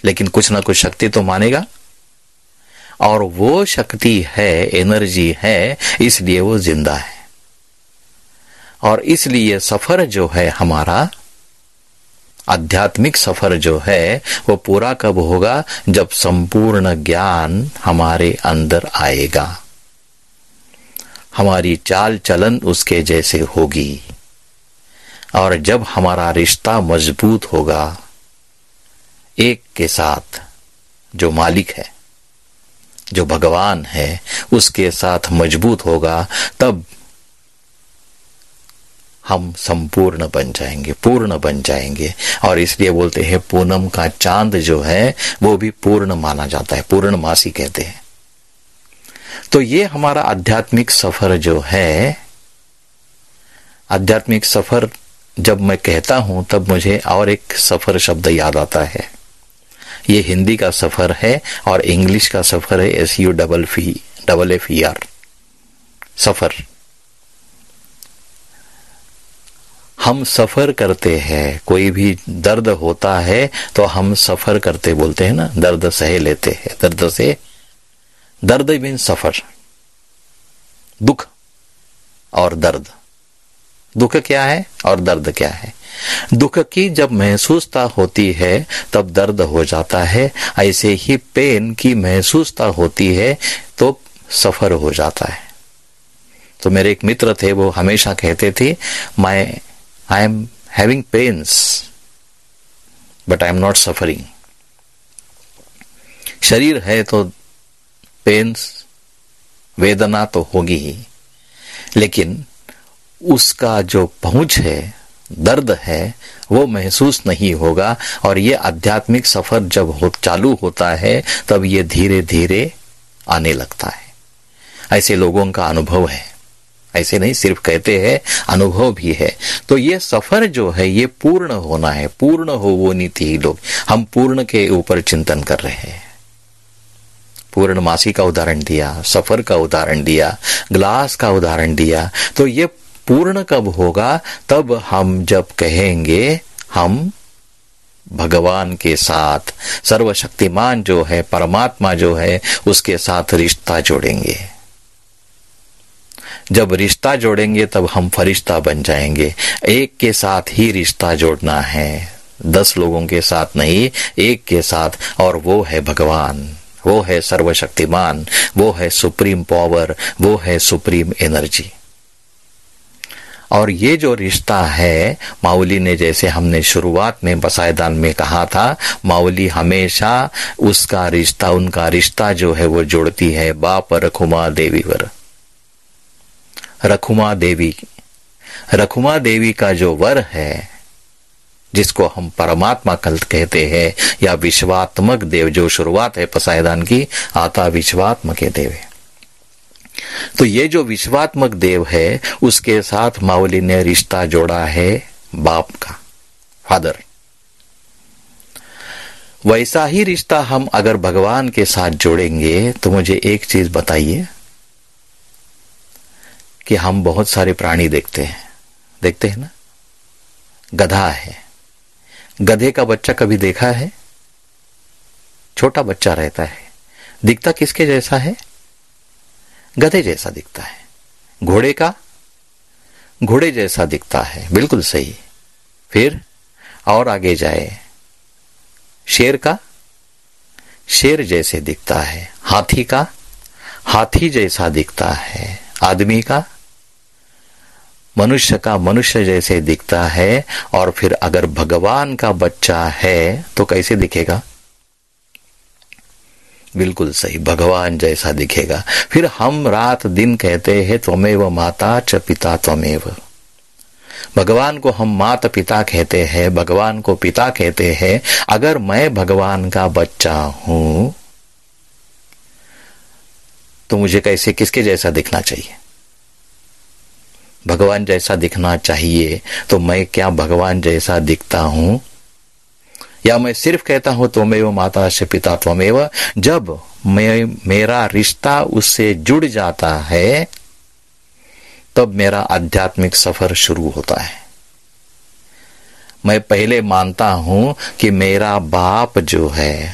लेकिन कुछ ना कुछ शक्ति तो मानेगा, और वो शक्ति है, एनर्जी है, इसलिए वो जिंदा है। और इसलिए सफर जो है हमारा, आध्यात्मिक सफर जो है, वो पूरा कब होगा? जब संपूर्ण ज्ञान हमारे अंदर आएगा, हमारी चाल चलन उसके जैसे होगी, और जब हमारा रिश्ता मजबूत होगा एक के साथ, जो मालिक है, जो भगवान है, उसके साथ मजबूत होगा, तब हम संपूर्ण बन जाएंगे, पूर्ण बन जाएंगे। और इसलिए बोलते हैं पूनम का चांद जो है वो भी पूर्ण माना जाता है, पूर्णमासी कहते हैं। तो ये हमारा आध्यात्मिक सफर जो है, आध्यात्मिक सफर जब मैं कहता हूं तब मुझे और एक सफर शब्द याद आता है। ये हिंदी का सफर है और इंग्लिश का सफर है, SUFFER, सफर। हम सफर करते हैं, कोई भी दर्द होता है तो हम सफर करते बोलते हैं ना, दर्द सह लेते हैं, दर्द से, दर्द मीन सफर, दुख और दर्द। दुख क्या है और दर्द क्या है? दुख की जब महसूसता होती है तब दर्द हो जाता है, ऐसे ही पेन की महसूसता होती है तो सफर हो जाता है। तो मेरे एक मित्र थे, वो हमेशा कहते थे, I am having pains, but I am not suffering. शरीर है तो पेन्स, वेदना तो होगी ही, लेकिन उसका जो पहुंच है, दर्द है, वो महसूस नहीं होगा। और ये आध्यात्मिक सफर जब चालू होता है तब ये धीरे धीरे आने लगता है। ऐसे लोगों का अनुभव है, ऐसे नहीं सिर्फ कहते हैं, अनुभव भी है। तो ये सफर जो है ये पूर्ण होना है, पूर्ण हो वो नीति ही लोग, हम पूर्ण के ऊपर चिंतन कर रहे हैं। पूर्णमासी का उदाहरण दिया, सफर का उदाहरण दिया, ग्लास का उदाहरण दिया। तो ये पूर्ण कब होगा? तब हम जब कहेंगे हम भगवान के साथ, सर्वशक्तिमान जो है, परमात्मा जो है, उसके साथ रिश्ता जोड़ेंगे। जब रिश्ता जोड़ेंगे तब हम फरिश्ता बन जाएंगे। एक के साथ ही रिश्ता जोड़ना है, 10 लोगों के साथ नहीं, एक के साथ, और वो है भगवान, वो है सर्वशक्तिमान, वो है सुप्रीम पावर, वो है सुप्रीम एनर्जी। और ये जो रिश्ता है, माउली ने, जैसे हमने शुरुआत में बसायदान में कहा था, माउली हमेशा उसका रिश्ता, उनका रिश्ता जो है वो जोड़ती है बाप रखुमा देवी वर। रखुमा देवी का जो वर है, जिसको हम परमात्मा कल्प कहते हैं, या विश्वात्मक देव, जो शुरुआत है पसायदान की, आता विश्वात्मक देव है। तो ये जो विश्वात्मक देव है, उसके साथ माउली ने रिश्ता जोड़ा है बाप का, फादर। वैसा ही रिश्ता हम अगर भगवान के साथ जोड़ेंगे तो मुझे एक चीज बताइए कि हम बहुत सारे प्राणी देखते हैं ना। गधा है, गधे का बच्चा कभी देखा है? छोटा बच्चा रहता है, दिखता किसके जैसा है? गधे जैसा दिखता है। घोड़े का, घोड़े जैसा दिखता है, बिल्कुल सही। फिर और आगे जाए, शेर का, शेर जैसे दिखता है। हाथी का, हाथी जैसा दिखता है। आदमी का, मनुष्य का, मनुष्य जैसे दिखता है। और फिर अगर भगवान का बच्चा है तो कैसे दिखेगा? बिल्कुल सही, भगवान जैसा दिखेगा। फिर हम रात दिन कहते हैं त्वमेव माता च पिता त्वमेव। भगवान को हम माता पिता कहते हैं, भगवान को पिता कहते हैं। अगर मैं भगवान का बच्चा हूं तो मुझे कैसे, किसके जैसा दिखना चाहिए? भगवान जैसा दिखना चाहिए। तो मैं क्या भगवान जैसा दिखता हूं, या मैं सिर्फ कहता हूं त्वमेव माता से पिता त्वमेव? जब मेरा रिश्ता उससे जुड़ जाता है तब मेरा आध्यात्मिक सफर शुरू होता है। मैं पहले मानता हूं कि मेरा बाप जो है,